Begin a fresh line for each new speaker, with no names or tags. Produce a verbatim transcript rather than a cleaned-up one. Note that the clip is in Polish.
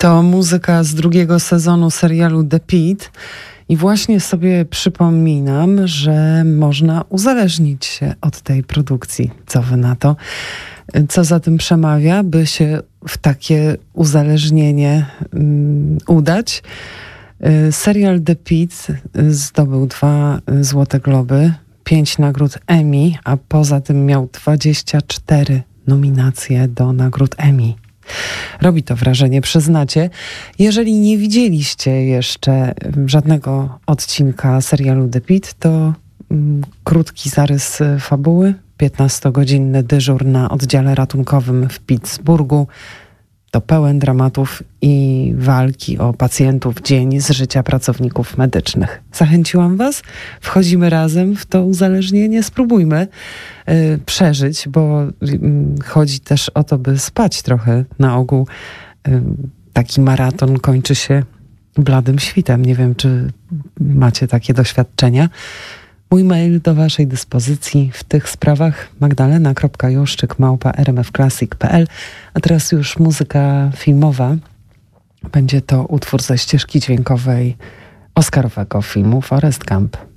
To muzyka z drugiego sezonu serialu The Pitt i właśnie sobie przypominam, że można uzależnić się od tej produkcji. Co wy na to? Co za tym przemawia, by się w takie uzależnienie um, udać? Serial The Pitt zdobył dwa Złote Globy, pięć nagród Emmy, a poza tym miał dwadzieścia cztery nominacje do nagród Emmy. Robi to wrażenie, przyznacie. Jeżeli nie widzieliście jeszcze żadnego odcinka serialu The Pitt, to mm, krótki zarys fabuły, piętnastogodzinny dyżur na oddziale ratunkowym w Pittsburghu. To pełen dramatów i walki o pacjentów, dzień z życia pracowników medycznych. Zachęciłam was? Wchodzimy razem w to uzależnienie? Spróbujmy y, przeżyć, bo y, chodzi też o to, by spać trochę. Na ogół y, taki maraton kończy się bladym świtem. Nie wiem, czy macie takie doświadczenia. Mój mail do waszej dyspozycji w tych sprawach magdalena kropka juszczyk małpa r m f classic kropka p l. A teraz już muzyka filmowa. Będzie to utwór ze ścieżki dźwiękowej oscarowego filmu Forrest Gump.